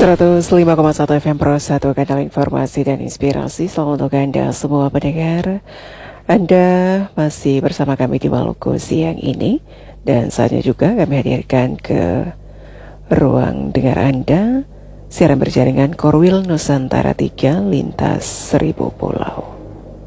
105,1 FM Pro 1 kanal informasi dan inspirasi selalu untuk Anda semua pendengar. Anda masih bersama kami di Maluku siang ini, dan saatnya juga kami hadirkan ke ruang dengar Anda siaran berjaringan Korwil Nusantara 3 lintas 1000 pulau.